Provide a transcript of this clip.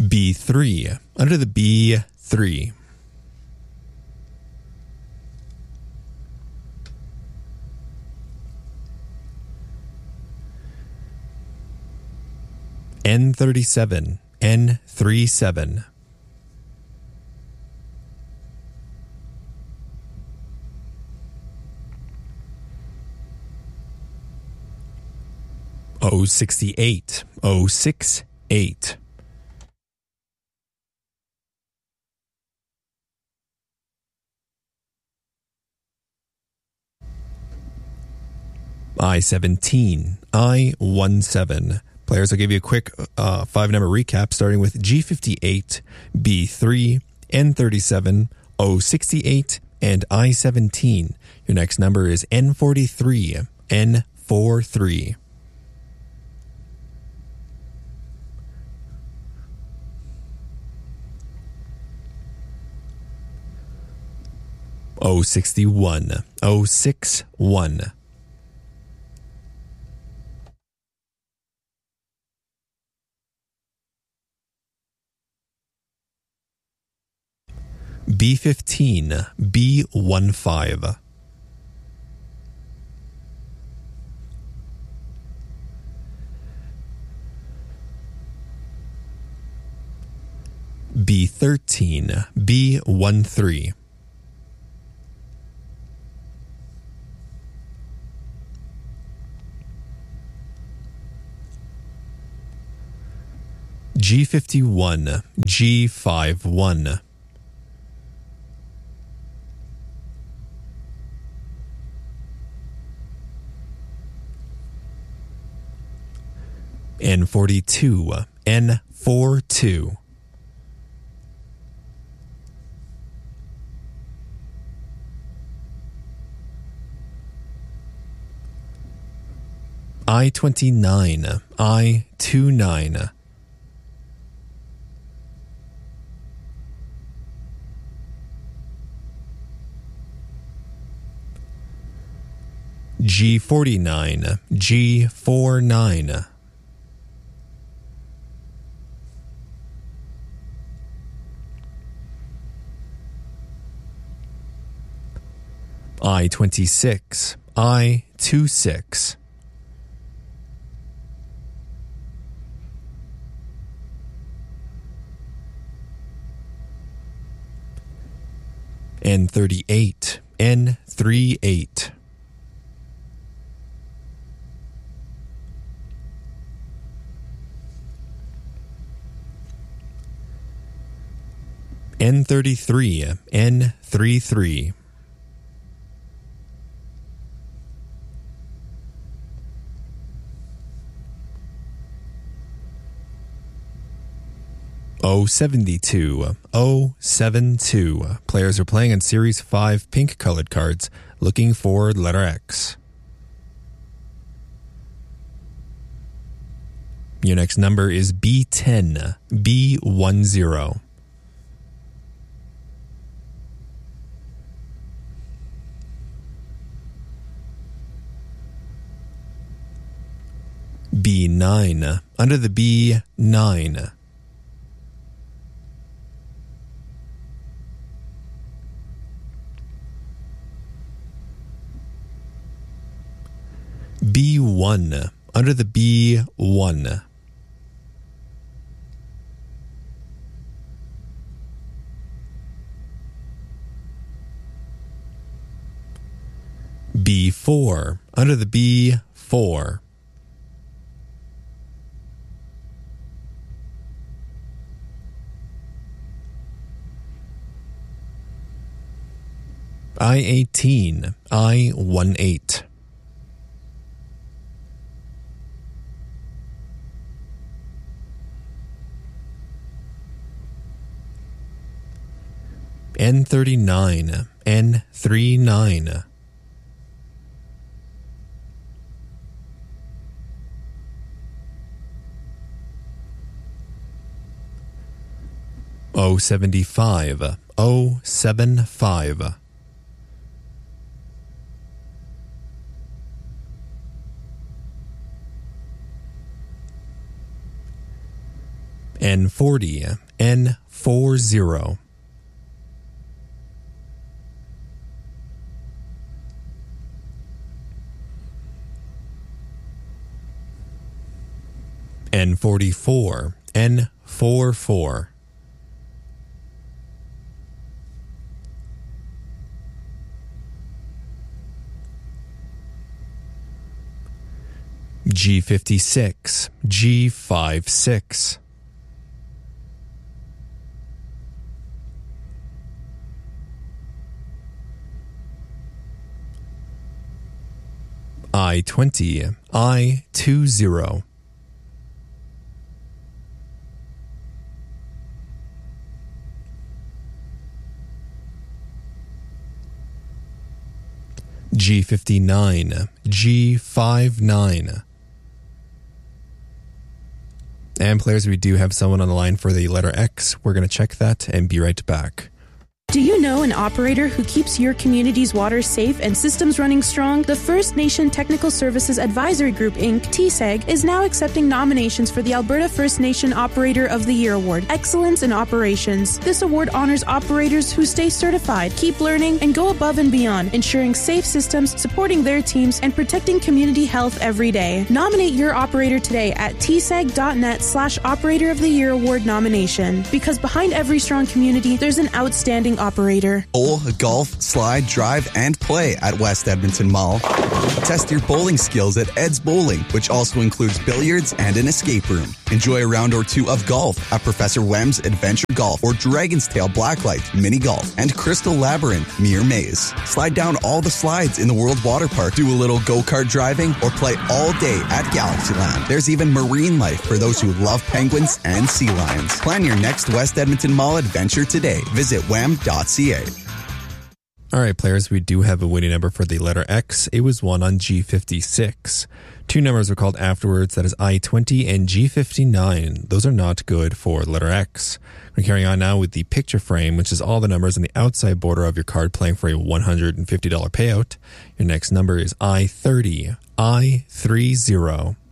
B3. Under the B3. N37. N37. O68. O68. I-17. I-17. Players, I'll give you a quick 5-number recap, starting with G58, B3, N37, O68, and I-17. Your next number is N43, N43. O61, O61. B15, B15. B13, B13. G51, G51. N42, N42. I-29, I-29. G49, G49. I-26, I-26. N38, N38. N33, N33. O72, O72. Players are playing on Series 5 pink colored cards, looking for letter X. Your next number is B10, B10. B9, under the B9. B1, under the B1. B4, under the B4. I-18, I-18. N39, N39. O75, O75. N40, N40. N44, N44. G56, G56. I-20, I-20. G59, G59. And players, we do have someone on the line for the letter X. We're going to check that and be right back. Do you know an operator who keeps your community's water safe and systems running strong? The First Nation Technical Services Advisory Group, Inc., TSEG, is now accepting nominations for the Alberta First Nation Operator of the Year Award, Excellence in Operations. This award honors operators who stay certified, keep learning, and go above and beyond, ensuring safe systems, supporting their teams, and protecting community health every day. Nominate your operator today at tseg.net/Operator of the Year Award nomination. Because behind every strong community, there's an outstanding operator. Bowl, golf, slide, drive, and play at West Edmonton Mall. Test your bowling skills at Ed's Bowling, which also includes billiards and an escape room. Enjoy a round or two of golf at Professor Wem's Adventure Golf or Dragon's Tail Blacklight Mini Golf and Crystal Labyrinth Mere Maze. Slide down all the slides in the World Water Park, do a little go-kart driving, or play all day at Galaxyland. There's even marine life for those who love penguins and sea lions. Plan your next West Edmonton Mall adventure today. Visit wem.ca. All right, players, we do have a winning number for the letter X. It was won on G56. Two numbers were called afterwards, that is I-20 and G59. Those are not good for the letter X. We're carrying on now with the picture frame, which is all the numbers on the outside border of your card playing for a $150 payout. Your next number is I-30, I-30.